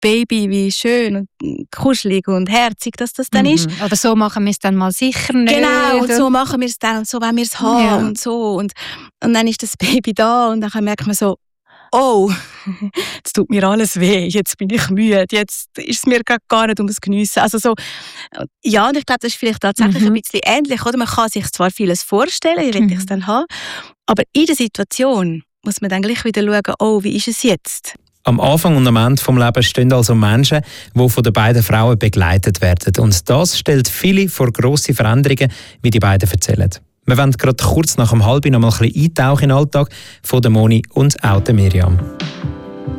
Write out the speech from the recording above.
Baby, wie schön und kuschelig und herzig, dass das dann ist. Oder so machen wir es dann mal sicher nicht. Genau, und so machen wir es dann und so wollen wir es haben und so. Und dann ist das Baby da und dann merkt man so, oh, jetzt tut mir alles weh, jetzt bin ich müde, jetzt ist es mir gar nicht um das Geniessen. Also so, ja, und ich glaube, das ist vielleicht tatsächlich ein bisschen ähnlich, oder? Man kann sich zwar vieles vorstellen, wie will ich es dann haben, aber in der Situation muss man dann gleich wieder schauen, oh, wie ist es jetzt? Am Anfang und am Ende des Lebens stehen also Menschen, die von den beiden Frauen begleitet werden. Und das stellt viele vor grosse Veränderungen, wie die beiden erzählen. Wir wollen gerade kurz nach 4:30 noch mal ein bisschen eintauchen in den Alltag von der Moni und auch der Miriam.